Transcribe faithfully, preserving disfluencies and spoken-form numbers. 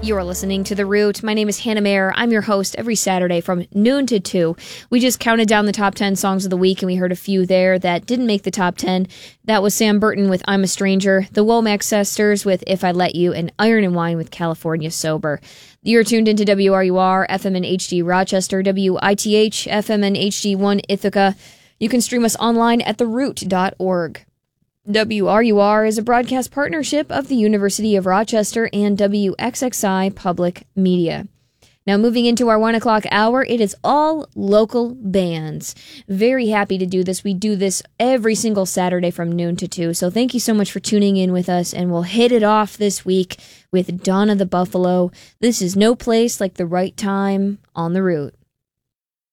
You're listening to The Root. My name is Hannah Mayer. I'm your host every Saturday from noon to two. We just counted down the top ten songs of the week, and we heard a few there that didn't make the top ten. That was Sam Burton with I'm a Stranger, the Womack Sisters with If I Let You, and Iron and Wine with California Sober. You're tuned into W R U R, F M and H D Rochester, W I T H, F M and H D one Ithaca. You can stream us online at the root dot org. W R U R is a broadcast partnership of the University of Rochester and W X X I Public Media. Now, moving into our one o'clock hour, it is all local bands. Very happy to do this. We do this every single Saturday from noon to two. So thank you so much for tuning in with us, and we'll hit it off this week with Dawn of the Buffalo. This is No Place Like the Right Time on the Root.